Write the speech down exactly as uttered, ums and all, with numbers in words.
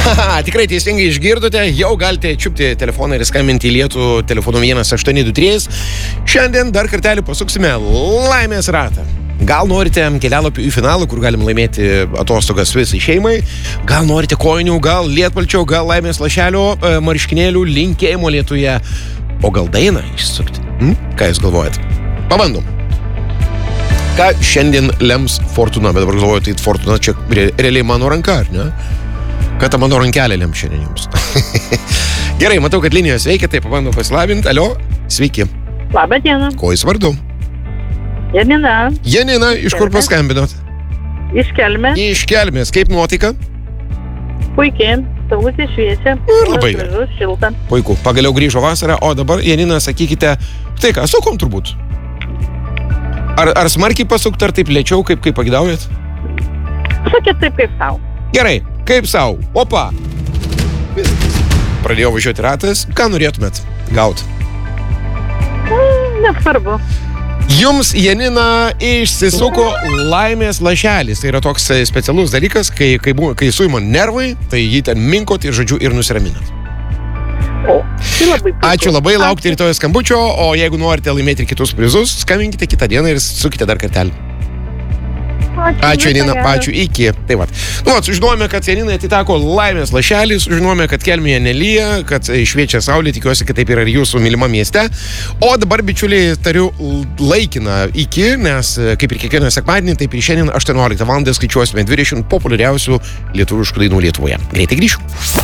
Tikrai teisingai išgirdote, jau galite čiupti telefoną ir skambinti į lietų telefonu vienas aštuoni du trys. Šiandien dar kartelį pasuksime laimės ratą. Gal norite kelialapių į finalą, kur galim laimėti atostogas visai šeimai, gal norite kojinių, gal lietpalčio, gal laimės lašelio, marškinėlių, linkėjimo lietuje, o gal dainą išsukti. Hm? Ką jūs galvojat? Pabandom. Ką šiandien lems Fortuna, bet dabar galvoju, tai Fortuna čia re, realiai mano ranka, ar ne? Ką ta mano rankelė lems šiandien jums? Gerai, matau, kad linijos veikia, tai pabandom pasilabinti. Alio, sveiki. Labą dieną. Ko jūs vardu? Janina. Janina, iš kur paskambinot? Iš Kelmės. Iš Kelmės. Kaip nuotaika? Puikiai. Saulutė šviečia. Ir labai gerai. Gražu, šilta. Puiku. Pagaliau grįžo vasara, o dabar, Janina, sakykite, tai ką, sukom turbūt? Ar, ar smarkiai pasukti, ar taip lėčiau, kaip, kaip pagidaujat? Sakėt taip, kaip savo. Gerai, kaip savo. Opa! Pradėjau važiuoti ratas. Ką norėtumėt gauti? Mm, nesvarbu. Jums, Janina, išsisuko laimės lašelis. Tai yra toks specialus dalykas, kai, kai, kai suima nervai, tai jį ten minkot ir, žodžiu, ir nusiraminat. O, tai labai puiku. Ačiū labai, laukti rytoj skambučio, o jeigu norite laimėti ir kitus prizus, skambinkite kitą dieną ir sukite dar kartelį. Ačiū, Ačiū, Janina, ačiū, iki. Tai va. Nu, sužinojome, kad Janinai atiteko laimės lašelis, sužinojome, kad Kelmėje nelyja, kad šviečia saulė, tikiuosi, kad taip yra ir jūsų mylima mieste. O dabar, bičiuliai, tariu laikiną iki, nes kaip ir kiekvieną sekmadienį, taip ir šiandien aštuonioliktą valandą skaičiuosime dvidešimt populiariausių lietuviškų dainų Lietuvoje. Greitai grįšiu.